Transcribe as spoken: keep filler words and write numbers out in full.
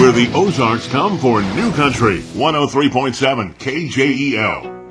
where the Ozarks come for New Country one oh three point seven K J E L.